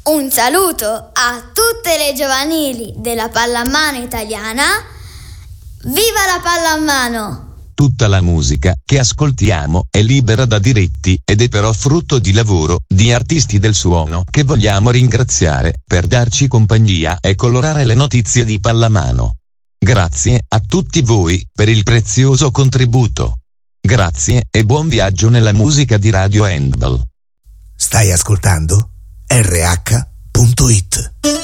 Un saluto a tutte le giovanili della pallamano italiana. Viva la pallamano! Tutta la musica che ascoltiamo è libera da diritti ed è però frutto di lavoro di artisti del suono che vogliamo ringraziare per darci compagnia e colorare le notizie di pallamano. Grazie a tutti voi per il prezioso contributo. Grazie e buon viaggio nella musica di Radio Handball. Stai ascoltando RH.it.